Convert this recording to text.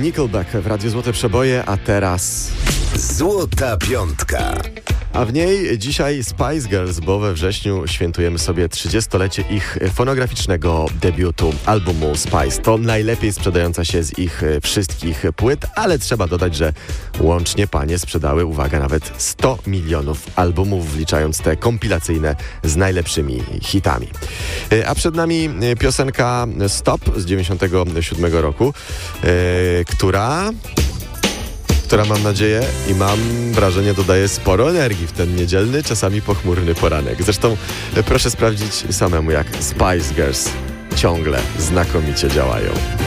Nickelback w Radiu Złote Przeboje, a teraz... Złota Piątka. A w niej dzisiaj Spice Girls, bo we wrześniu świętujemy sobie 30-lecie ich fonograficznego debiutu, albumu Spice. To najlepiej sprzedająca się z ich wszystkich płyt, ale trzeba dodać, że łącznie panie sprzedały, uwaga, nawet 100 milionów albumów, wliczając te kompilacyjne z najlepszymi hitami. A przed nami piosenka Stop z 97 roku, która mam nadzieję i mam wrażenie dodaje sporo energii w ten niedzielny, czasami pochmurny poranek. Zresztą proszę sprawdzić samemu, jak Spice Girls ciągle znakomicie działają.